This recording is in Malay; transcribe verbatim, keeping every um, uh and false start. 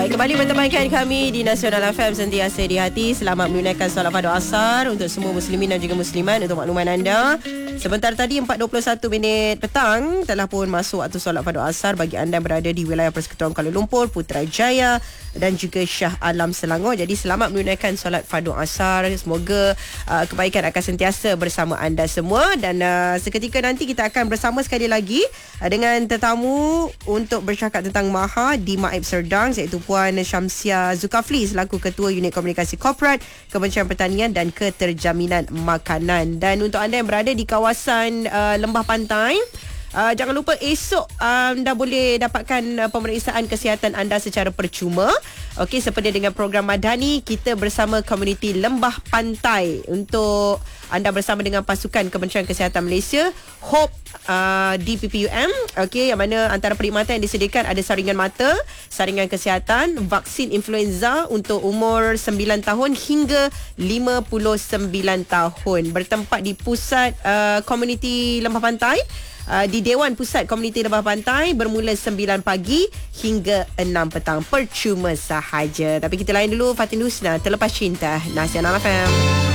Baik, kembali bertemankan kami di Nasional F M sentiasa di hati. Selamat menunaikan solat fardu asar untuk semua muslimin dan juga muslimat. Untuk makluman anda, sebentar tadi empat dua puluh satu minit petang telah pun masuk waktu solat fardu asar bagi anda yang berada di wilayah Persekutuan Kuala Lumpur, Putrajaya dan juga Shah Alam Selangor. Jadi selamat menunaikan solat fardu asar. Semoga uh, kebaikan akan sentiasa bersama anda semua. Dan uh, seketika nanti kita akan bersama sekali lagi uh, dengan tetamu untuk bercakap tentang Maha di Maib Serdang, iaitu Puan Syamsia Zulkafli selaku Ketua Unit Komunikasi Korporat Kementerian Pertanian dan Keterjaminan Makanan. Dan untuk anda yang berada di kawasan uh, Lembah Pantai, Uh, jangan lupa esok uh, anda boleh dapatkan uh, pemeriksaan kesihatan anda secara percuma. Okey, seperti dengan program Madani, kita bersama komuniti Lembah Pantai untuk anda bersama dengan pasukan Kementerian Kesihatan Malaysia, Hope uh, D P P U M. Okey, yang mana antara perkhidmatan yang disediakan ada saringan mata, saringan kesihatan, vaksin influenza untuk umur sembilan tahun hingga lima puluh sembilan tahun. Bertempat di pusat uh, komuniti Lembah Pantai, Uh, di Dewan Pusat Komuniti Lembah Pantai, bermula sembilan pagi hingga enam petang. Percuma sahaja. Tapi kita lain dulu, Fatin Husna, Terlepas Cinta, Nasional F M.